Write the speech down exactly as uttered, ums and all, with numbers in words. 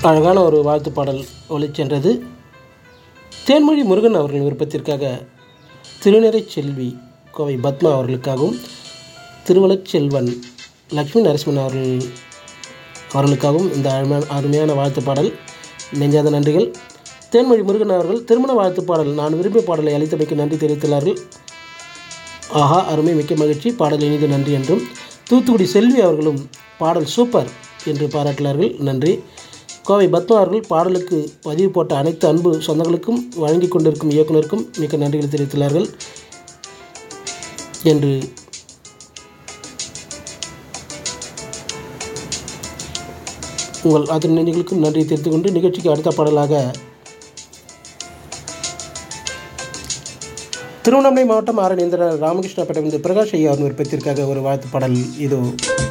அழகான ஒரு வாழ்த்து பாடல் ஒலிச்சென்றது. தேன்மொழி முருகன் அவர்களின் விருப்பத்திற்காக திருநிறை செல்வி கோவை பத்மா அவர்களுக்காகவும், திருவளச்செல்வன் லக்ஷ்மி நரசிம்மன் அவர்கள் அவர்களுக்காகவும் இந்த அருமையான அருமையான வாழ்த்து பாடல். நெஞ்சாத நன்றிகள். தேன்மொழி முருகன் அவர்கள் திருமண வாழ்த்து பாடல் நான் விரும்பிய பாடலை அளித்தமைக்கு நன்றி தெரிவித்துள்ளார்கள். ஆஹா, அருமை, மிக்க மகிழ்ச்சி, பாடல் இனிது, நன்றி என்றும். தூத்துக்குடி செல்வி அவர்களும் பாடல் சூப்பர் என்று பாராட்டினார்கள், நன்றி. கோவை பத்மா அவர்கள் பாடலுக்கு பதிவு போட்ட அனைத்து அன்பு சொந்தங்களுக்கும் வழங்கி கொண்டிருக்கும் இயக்குனருக்கும் மிக்க நன்றிகள் தெரிவித்துள்ளார்கள் என்று உங்கள் அத்தனை நன்றிகளுக்கும் நன்றி தெரிவித்துக் கொண்டு நிகழ்ச்சிக்கு அடுத்த பாடலாக திருவண்ணாமலை மாவட்டம் ஆரணி ராமகிருஷ்ணாபேட்டை பிரகாஷ் ஐயா விருப்பத்திற்காக ஒரு வாழ்த்து பாடல் இதோ.